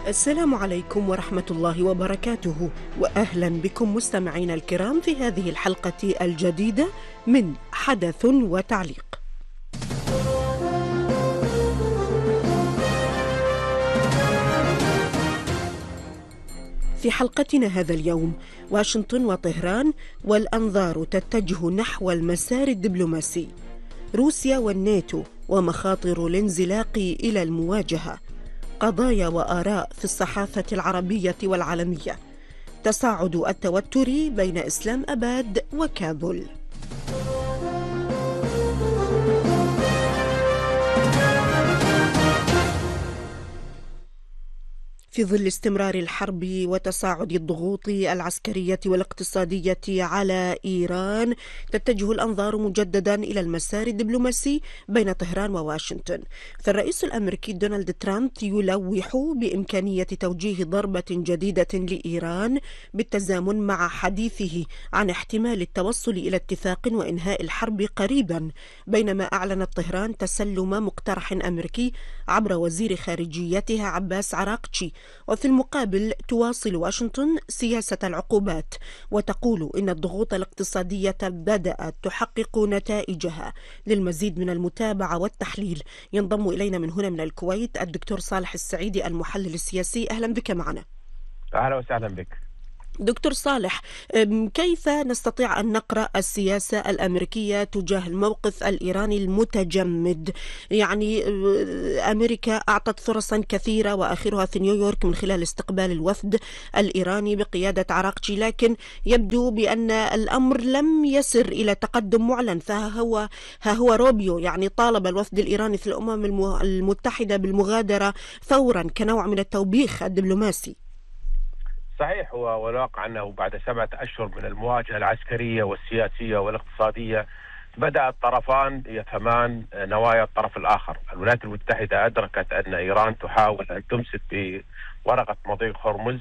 السلام عليكم ورحمة الله وبركاته، وأهلا بكم مستمعينا الكرام في هذه الحلقة الجديدة من حدث وتعليق. في حلقتنا هذا اليوم، واشنطن وطهران والأنظار تتجه نحو المسار الدبلوماسي، روسيا والناتو ومخاطر الانزلاق إلى المواجهة، قضايا وآراء في الصحافة العربية والعالمية، تصاعد التوتر بين إسلام أباد وكابول. في ظل استمرار الحرب وتصاعد الضغوط العسكرية والاقتصادية على إيران، تتجه الأنظار مجددا إلى المسار الدبلوماسي بين طهران وواشنطن. فالرئيس الأمريكي دونالد ترامب يلوح بإمكانية توجيه ضربة جديدة لإيران بالتزامن مع حديثه عن احتمال التوصل إلى اتفاق وإنهاء الحرب قريبا، بينما أعلنت طهران تسلم مقترح أمريكي عبر وزير خارجيتها عباس عراقتشي. وفي المقابل تواصل واشنطن سياسة العقوبات، وتقول إن الضغوط الاقتصادية بدأت تحقق نتائجها. للمزيد من المتابعة والتحليل ينضم إلينا من هنا من الكويت الدكتور صالح السعيدي المحلل السياسي. أهلا بك معنا. أهلا وسهلا بك دكتور صالح، كيف نستطيع أن نقرأ السياسة الأمريكية تجاه الموقف الإيراني المتجمد؟ يعني أمريكا أعطت فرصا كثيرة وآخرها في نيويورك من خلال استقبال الوفد الإيراني بقيادة عراقتشي، لكن يبدو بأن الأمر لم يسر إلى تقدم معلن. ها هو روبيو يعني طالب الوفد الإيراني في الأمم المتحدة بالمغادرة فورا كنوع من التوبيخ الدبلوماسي. صحيح، والواقع أنه بعد 7 أشهر من المواجهة العسكرية والسياسية والاقتصادية بدأ الطرفان يفهمان نوايا الطرف الآخر. الولايات المتحدة أدركت أن إيران تحاول أن تمسك بورقة مضيق هرمز